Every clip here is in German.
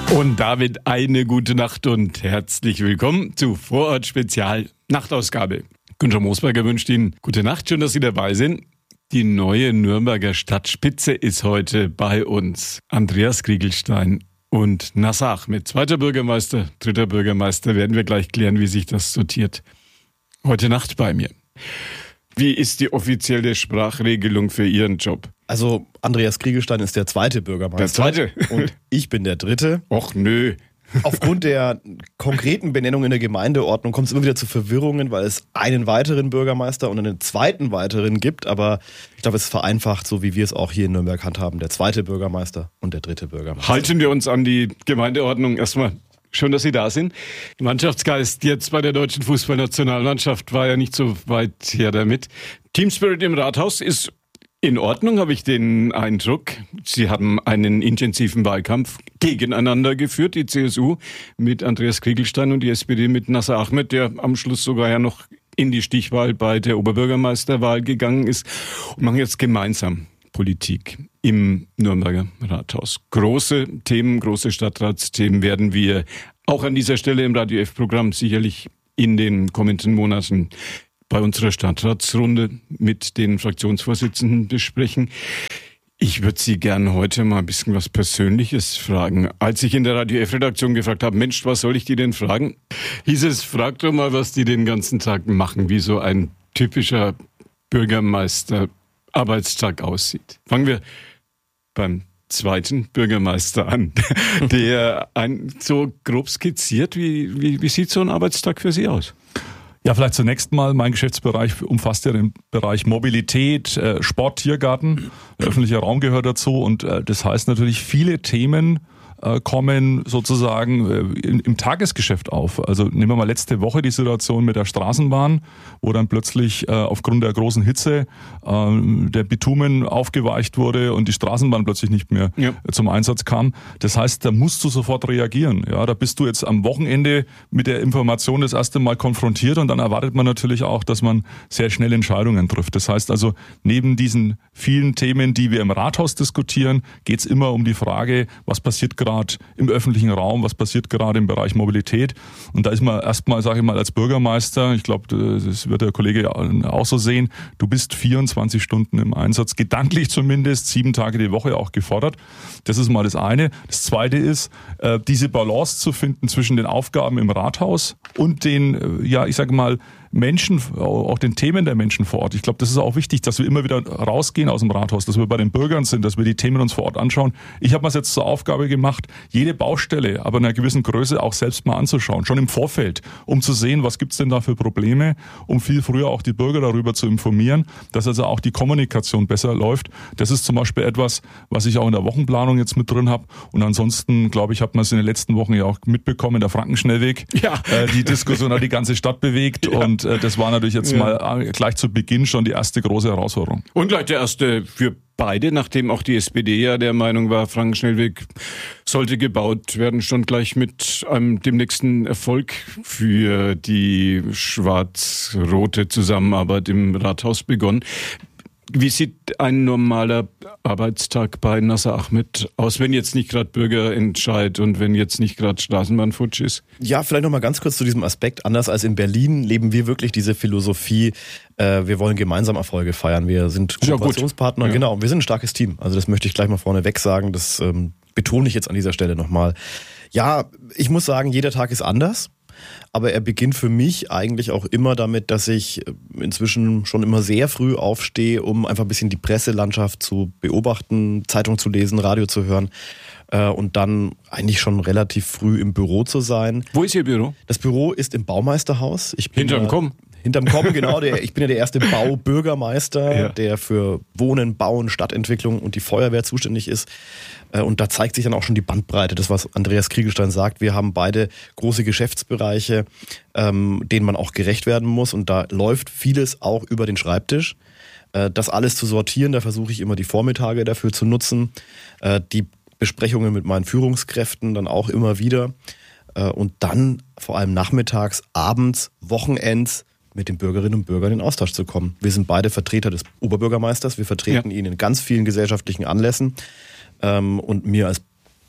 Und damit eine gute Nacht und herzlich willkommen zu Vorort Spezial Nachtausgabe. Günther Moosberger wünscht Ihnen gute Nacht, schön, dass Sie dabei sind. Die neue Nürnberger Stadtspitze ist heute bei uns. Andreas Kriegelstein und Nasser Ahmed, zweiter Bürgermeister, dritter Bürgermeister, werden wir gleich klären, wie sich das sortiert. Heute Nacht bei mir. Wie ist die offizielle Sprachregelung für Ihren Job? Also Andreas Kriegelstein ist der zweite Bürgermeister. Der zweite? Und ich bin der dritte. Och nö. Aufgrund der konkreten Benennung in der Gemeindeordnung kommt es immer wieder zu Verwirrungen, weil es einen weiteren Bürgermeister und einen zweiten weiteren gibt. Aber ich glaube, es ist vereinfacht, so wie wir es auch hier in Nürnberg handhaben. Der zweite Bürgermeister und der dritte Bürgermeister. Halten wir uns an die Gemeindeordnung erstmal. Schön, dass Sie da sind. Mannschaftsgeist jetzt bei der deutschen Fußballnationalmannschaft war ja nicht so weit her damit. Team Spirit im Rathaus ist in Ordnung, habe ich den Eindruck. Sie haben einen intensiven Wahlkampf gegeneinander geführt, die CSU mit Andreas Kriegelstein und die SPD mit Nasser Ahmed, der am Schluss sogar ja noch in die Stichwahl bei der Oberbürgermeisterwahl gegangen ist, und machen jetzt gemeinsam Politik im Nürnberger Rathaus. Große Themen, große Stadtratsthemen werden wir auch an dieser Stelle im Radio F-Programm sicherlich in den kommenden Monaten bei unserer Stadtratsrunde mit den Fraktionsvorsitzenden besprechen. Ich würde Sie gerne heute mal ein bisschen was Persönliches fragen. Als ich in der Radio F-Redaktion gefragt habe, Mensch, was soll ich die denn fragen? Hieß es, frag doch mal, was die den ganzen Tag machen, wie so ein typischer Bürgermeister-Arbeitstag aussieht. Fangen wir beim zweiten Bürgermeister an, der so grob skizziert, wie sieht so ein Arbeitstag für Sie aus? Ja, vielleicht zunächst mal, mein Geschäftsbereich umfasst ja den Bereich Mobilität, Sport, Tiergarten, öffentlicher Raum gehört dazu und das heißt natürlich, viele Themen kommen sozusagen im Tagesgeschäft auf. Also nehmen wir mal letzte Woche die Situation mit der Straßenbahn, wo dann plötzlich aufgrund der großen Hitze der Bitumen aufgeweicht wurde und die Straßenbahn plötzlich nicht mehr zum Einsatz kam. Das heißt, da musst du sofort reagieren. Ja, da bist du jetzt am Wochenende mit der Information das erste Mal konfrontiert und dann erwartet man natürlich auch, dass man sehr schnell Entscheidungen trifft. Das heißt also, neben diesen vielen Themen, die wir im Rathaus diskutieren, geht es immer um die Frage, was passiert gerade im öffentlichen Raum, was passiert gerade im Bereich Mobilität. Und da ist man erstmal, sage ich mal, als Bürgermeister, ich glaube, das wird der Kollege auch so sehen, du bist 24 Stunden im Einsatz, gedanklich zumindest, 7 Tage die Woche auch gefordert. Das ist mal das eine. Das zweite ist, diese Balance zu finden zwischen den Aufgaben im Rathaus und den, ja, ich sage mal, Menschen, auch den Themen der Menschen vor Ort. Ich glaube, das ist auch wichtig, dass wir immer wieder rausgehen aus dem Rathaus, dass wir bei den Bürgern sind, dass wir die Themen uns vor Ort anschauen. Ich habe mir es jetzt zur Aufgabe gemacht, jede Baustelle, aber in einer gewissen Größe auch selbst mal anzuschauen, schon im Vorfeld, um zu sehen, was gibt's denn da für Probleme, um viel früher auch die Bürger darüber zu informieren, dass also auch die Kommunikation besser läuft. Das ist zum Beispiel etwas, was ich auch in der Wochenplanung jetzt mit drin habe. Und ansonsten, glaube ich, hat man es in den letzten Wochen ja auch mitbekommen, der Frankenschnellweg. Ja. Die Diskussion hat die ganze Stadt bewegt und das war natürlich jetzt mal gleich zu Beginn schon die erste große Herausforderung. Und gleich der erste für beide, nachdem auch die SPD ja der Meinung war, Frankenschnellweg sollte gebaut werden, schon gleich mit dem nächsten Erfolg für die schwarz-rote Zusammenarbeit im Rathaus begonnen. Wie sieht ein normaler Arbeitstag bei Nasser Ahmed aus, wenn jetzt nicht gerade Bürgerentscheid und wenn jetzt nicht gerade Straßenbahnfutsch ist? Ja, vielleicht noch mal ganz kurz zu diesem Aspekt. Anders als in Berlin leben wir wirklich diese Philosophie, wir wollen gemeinsam Erfolge feiern. Wir sind Kooperationspartner, genau, wir sind ein starkes Team. Also das möchte ich gleich mal vorneweg sagen, das betone ich jetzt an dieser Stelle nochmal. Ja, ich muss sagen, jeder Tag ist anders. Aber er beginnt für mich eigentlich auch immer damit, dass ich inzwischen schon immer sehr früh aufstehe, um einfach ein bisschen die Presselandschaft zu beobachten, Zeitung zu lesen, Radio zu hören und dann eigentlich schon relativ früh im Büro zu sein. Wo ist Ihr Büro? Das Büro ist im Baumeisterhaus. Hinterm Kommen? Hinterm Kommen, genau. Ich bin ja der erste Baubürgermeister, der für Wohnen, Bauen, Stadtentwicklung und die Feuerwehr zuständig ist. Und da zeigt sich dann auch schon die Bandbreite, das was Andreas Kriegelstein sagt. Wir haben beide große Geschäftsbereiche, denen man auch gerecht werden muss. Und da läuft vieles auch über den Schreibtisch. Das alles zu sortieren, da versuche ich immer die Vormittage dafür zu nutzen. Die Besprechungen mit meinen Führungskräften dann auch immer wieder. Und dann vor allem nachmittags, abends, Wochenends mit den Bürgerinnen und Bürgern in Austausch zu kommen. Wir sind beide Vertreter des Oberbürgermeisters. Wir vertreten ihn in ganz vielen gesellschaftlichen Anlässen. Und mir als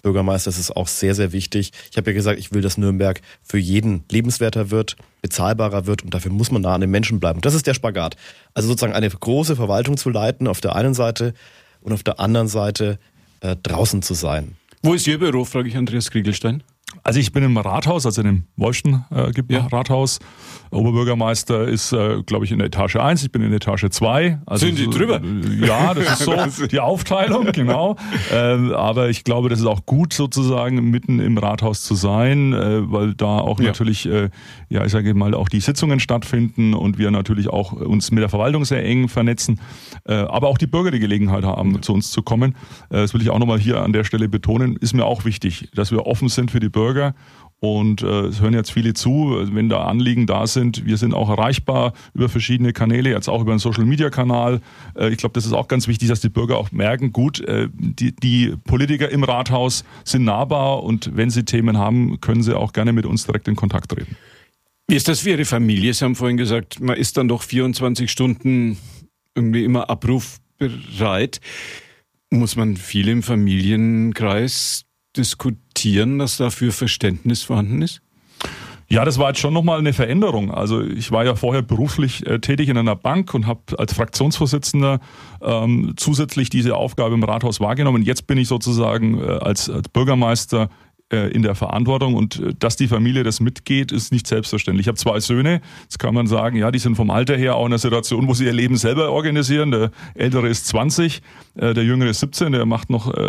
Bürgermeisters ist auch sehr, sehr wichtig. Ich habe ja gesagt, ich will, dass Nürnberg für jeden lebenswerter wird, bezahlbarer wird und dafür muss man nah an den Menschen bleiben. Das ist der Spagat. Also sozusagen eine große Verwaltung zu leiten auf der einen Seite und auf der anderen Seite draußen zu sein. Wo ist Ihr Büro, frage ich Andreas Kriegelstein. Also ich bin im Rathaus, also in dem Wolfschen Rathaus. Oberbürgermeister ist, glaube ich, in der Etage 1, ich bin in der Etage 2. Also sind Sie drüber? Ja, das ist so die Aufteilung, genau. Aber ich glaube, das ist auch gut sozusagen, mitten im Rathaus zu sein, weil da auch natürlich, ich sage mal, auch die Sitzungen stattfinden und wir natürlich auch uns mit der Verwaltung sehr eng vernetzen, aber auch die Bürger die Gelegenheit haben, zu uns zu kommen. Das will ich auch nochmal hier an der Stelle betonen, ist mir auch wichtig, dass wir offen sind für die Bürger. Und es hören jetzt viele zu, wenn da Anliegen da sind. Wir sind auch erreichbar über verschiedene Kanäle, jetzt auch über einen Social-Media-Kanal. Ich glaube, das ist auch ganz wichtig, dass die Bürger auch merken, gut, die Politiker im Rathaus sind nahbar und wenn sie Themen haben, können sie auch gerne mit uns direkt in Kontakt treten. Wie ist das für Ihre Familie? Sie haben vorhin gesagt, man ist dann doch 24 Stunden irgendwie immer abrufbereit. Muss man viel im Familienkreis diskutieren, dass dafür Verständnis vorhanden ist? Ja, das war jetzt schon nochmal eine Veränderung. Also ich war ja vorher beruflich tätig in einer Bank und habe als Fraktionsvorsitzender zusätzlich diese Aufgabe im Rathaus wahrgenommen. Jetzt bin ich sozusagen als Bürgermeister in der Verantwortung und dass die Familie das mitgeht, ist nicht selbstverständlich. Ich habe 2 Söhne, jetzt kann man sagen, ja, die sind vom Alter her auch in einer Situation, wo sie ihr Leben selber organisieren. Der Ältere ist 20, der Jüngere ist 17, der macht noch